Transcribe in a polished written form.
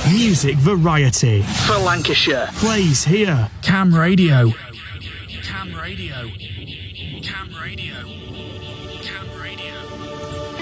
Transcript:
Music variety. For Lancashire. Plays here. Cam Radio. Cam Radio.